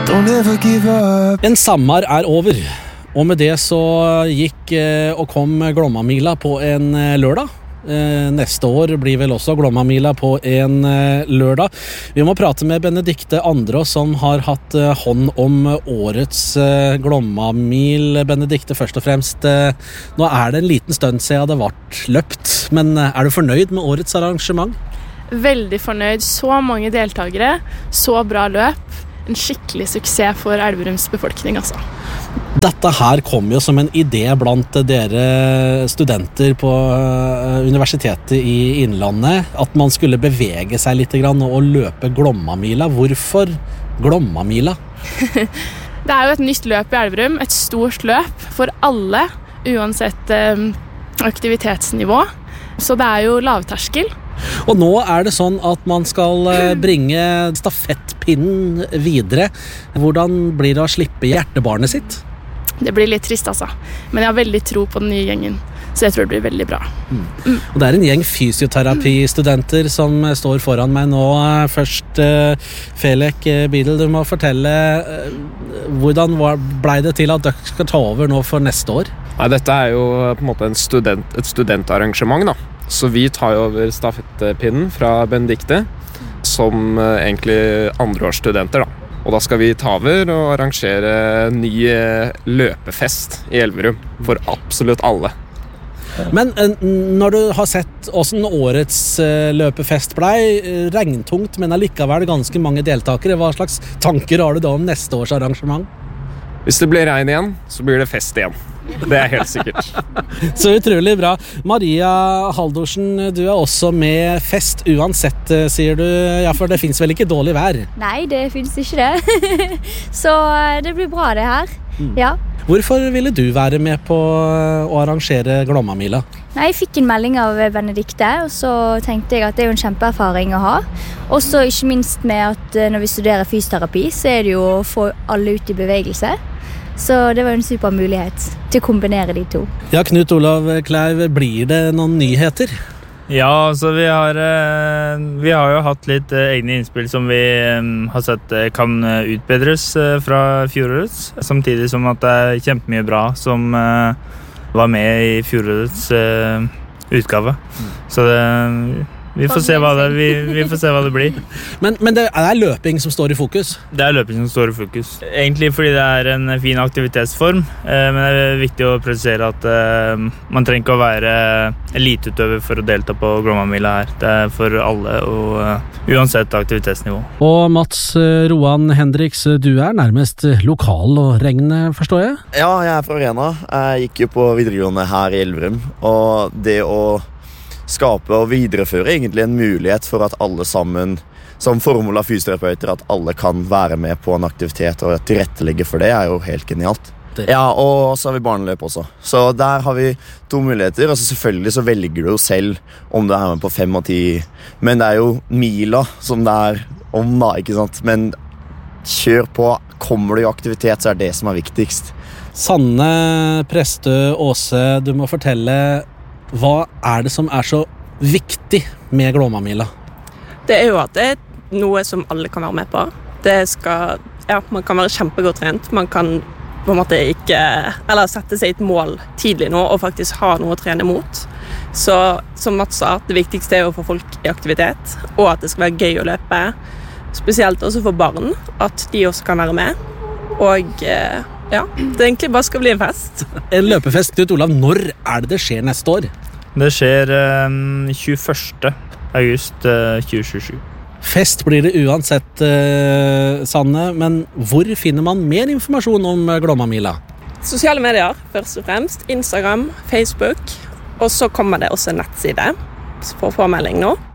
Don't ever give up. En sommer over, og med det så gikk og kom Glommamila på en lørdag. Neste år blir vel også Glommamila på en lørdag. Vi må prate med Benedikte Andrås som har hatt hånd om årets Glommamil. Benedikte, først og fremst, nå det en liten stund siden det ble løpt, men du fornøyd med årets arrangement? Veldig fornøyd. Så mange deltakere, så bra løp. En skikkelig suksess for Elverums befolkning, altså. Dette her kom jo som en idé blant dere studenter på Universitetet i Innlandet, at man skulle bevege seg litt grann og løpe Glommamila. Hvorfor Glommamila? Det jo et nytt løp i Elverum, et stort løp for alle, uansett aktivitetsnivå. Så det jo lavterskel. Og nå det sånn at man skal bringe stafettpinnen videre. Hvordan blir det å slippe hjertebarnet sitt? Det blir litt trist, altså. Men jeg har veldig tro på den nye gjengen, så jeg tror det blir veldig bra. Og det en gjeng fysioterapistudenter som står foran meg nå. Først, Felek Bidel, du må fortelle hvordan ble det til at dere skal ta over nå for neste år? Nei, dette jo på en måte et studentarrangement da. Så vi tar over stafettpinnen fra Benedikte, som egentlig andreårsstudenter da. Og da skal vi ta over og arrangere en ny løpefest i Elverum for absolutt alle. Men når du har sett hvordan årets løpefest ble, regntungt, men allikevel ganske mange deltakere, hva slags tanker har du da om neste års arrangement? Hvis det blir regn igjen, så blir det fest igjen. Det helt sikkert. Så utrolig bra. Maria Haldorsen, du også med fest uansett, sier du. Ja, for det finnes vel ikke dårlig vær? Nei, det finnes ikke det. Så det blir bra det her. Ja. Hvorfor ville du være med på å arrangere Glommamila? Nei, jeg fikk en melding av Benedikte, og så tenkte jeg at det jo en kjempeerfaring å ha. Også ikke minst med at når vi studerer fysioterapi, så det jo å få alle ut i bevegelse. Så det var en super mulighet til å kombinere de to. Ja, Knut Olav Kleiv, blir det noen nyheter? Ja, så vi har jo hatt litt egne innspill som vi har sett kan utbedres fra fjorårets, samtidig som at det kjempemye bra som var med i fjorårets utgave. Så vi får se hva vi får se hva det blir. Men det løping som står i fokus? Det løping som står i fokus. Egentlig fordi det en fin aktivitetsform, men det viktig å presisere at man trenger ikke å være eliteutøver for å delta på Glommamila her. Det for alle, og uansett aktivitetsnivå. Og Mats Roan Hendriks, du nærmest lokal og regn, forstår jeg? Ja, jeg fra Rena. Jeg gikk jo på videregående her i Elverum, og det å skape og videreføre egentlig en mulighet for at alle sammen, som formål av fysioterapeuter, at alle kan være med på en aktivitet og tilrettelegge for det, jo helt genialt. Ja, og så har vi barneløp også. Så der har vi to muligheter. Altså selvfølgelig så velger du jo selv om du med på 5 og 10, men det jo mila som det om da, ikke sant? Men kjør på, kommer du i aktivitet, så det som viktigst. Sanne Prestø Åse, du må fortelle, hva det som så viktig med Glommamila? Det jo at det noe som alle kan være med på. Man kan være kjempegodt trent. Man kan på en måte ikke, eller sette seg et mål tidlig nå, og faktisk ha noe å trene mot. Så som Mats sa, det viktigste å få folk i aktivitet, og at det skal være gøy å løpe. Spesielt også for barn, at de også kan være med. Og ja, det egentlig bare skal bli en fest. En løpefest, Knut Olav, når det skjer neste år? Det skjer 21. august 2027. Fest blir det uansett, Sanne, men hvor finner man mer informasjon om Glommamila? Sosiale medier, først og fremst. Instagram, Facebook, og så kommer det også en nettside for påmelding nå.